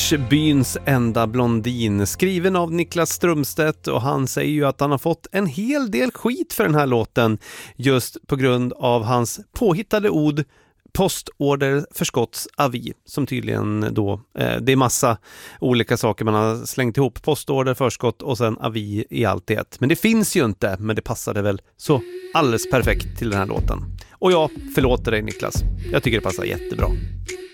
Swedish, byns enda blondin, skriven av Niklas Strömstedt, och han säger ju att han har fått en hel del skit för den här låten just på grund av hans påhittade ord postorder förskottsavi, som tydligen då det är massa olika saker man har slängt ihop, postorder, förskott och sen avi i allt det. Men det finns ju inte, men det passade väl så alldeles perfekt till den här låten. Och jag förlåter dig, Niklas, jag tycker det passar jättebra.